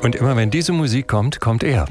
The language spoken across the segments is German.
Und immer wenn diese Musik kommt, kommt er.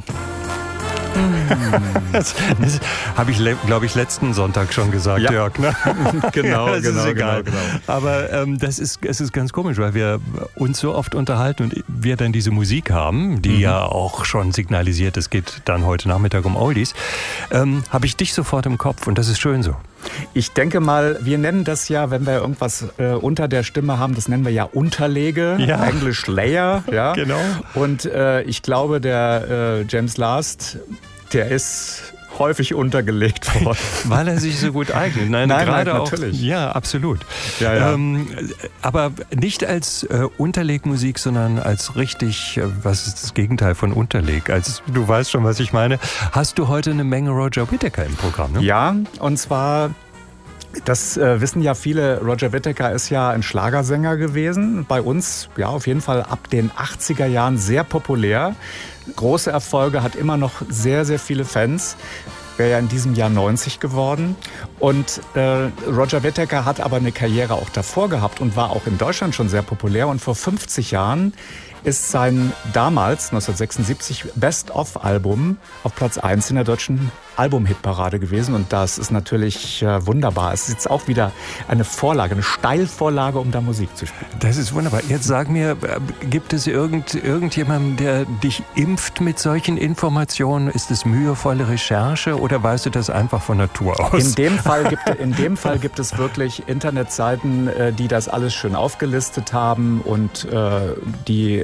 Das habe ich, glaube ich, letzten Sonntag schon gesagt, ja. Jörg. Ne? Genau, ja, genau, ist egal. Genau. Aber es ist ganz komisch, weil wir uns so oft unterhalten und wir dann diese Musik haben, die ja auch schon signalisiert, es geht dann heute Nachmittag um Oldies, habe ich dich sofort im Kopf und das ist schön so. Ich denke mal, wir nennen das ja, wenn wir irgendwas unter der Stimme haben, das nennen wir ja Unterlege, ja. Englisch Layer. Ja? Genau. Und ich glaube, der James Last, der ist häufig untergelegt worden. Weil er sich so gut eignet. Nein, gerade auch. Natürlich. Ja, absolut. Ja. Aber nicht als Unterlegmusik, sondern als richtig, was ist das Gegenteil von Unterleg? Du weißt schon, was ich meine. Hast du heute eine Menge Roger Whittaker im Programm, ne? Ja, und zwar... Das wissen ja viele, Roger Whittaker ist ja ein Schlagersänger gewesen. Bei uns ja auf jeden Fall ab den 80er Jahren sehr populär. Große Erfolge, hat immer noch sehr, sehr viele Fans. Wäre ja in diesem Jahr 90 geworden. Und Roger Whittaker hat aber eine Karriere auch davor gehabt und war auch in Deutschland schon sehr populär. Und vor 50 Jahren ist sein damals, 1976, Best-of-Album auf Platz 1 in der deutschen Album-Hitparade gewesen. Und das ist natürlich wunderbar. Es ist jetzt auch wieder eine Vorlage, eine Steilvorlage, um da Musik zu spielen. Das ist wunderbar. Jetzt sag mir, gibt es irgendjemanden, der dich impft mit solchen Informationen? Ist es mühevolle Recherche oder weißt du das einfach von Natur aus? In dem Fall gibt es wirklich Internetseiten, die das alles schön aufgelistet haben und die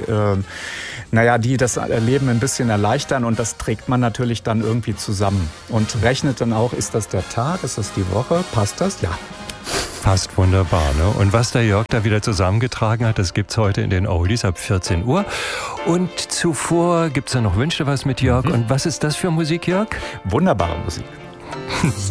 das Leben ein bisschen erleichtern, und das trägt man natürlich dann irgendwie zusammen und rechnet dann auch, ist das der Tag, ist das die Woche, passt das? Ja. Passt wunderbar, ne? Und was der Jörg da wieder zusammengetragen hat, das gibt's heute in den Oldies ab 14 Uhr. Und zuvor gibt's ja noch Wünsche was mit Jörg. Und was ist das für Musik, Jörg? Wunderbare Musik.